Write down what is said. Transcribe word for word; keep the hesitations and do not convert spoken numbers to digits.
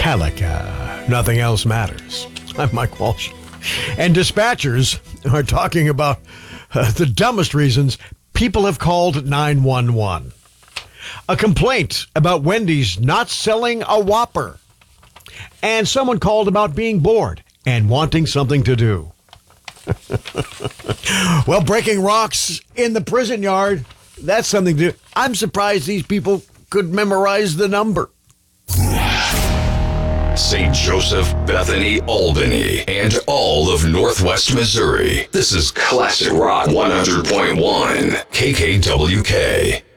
Metallica. Nothing else matters. I'm Mike Walsh. And dispatchers are talking about uh, the dumbest reasons people have called nine one one. A complaint about Wendy's not selling a Whopper. And someone called about being bored and wanting something to do. Well, breaking rocks in the prison yard, that's something to do. I'm surprised these people could memorize the number. Saint Joseph, Bethany, Albany, and all of Northwest Missouri. This is Classic Rock one hundred point one, K K W K.